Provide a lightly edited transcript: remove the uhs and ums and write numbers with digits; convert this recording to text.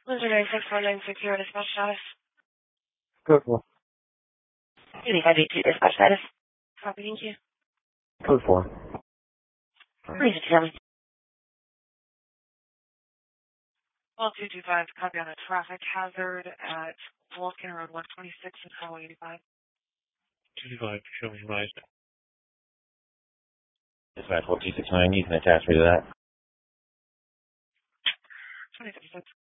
Loser 96196 dispatch status. Code 4. 8582 dispatch status. Copy, thank you. Code 4. Please tell me. 12225, copy on a traffic hazard at Vulcan Road 126 and Highway 85. 225, show me rise. Dispatch 4269, you can attach me to that. 26.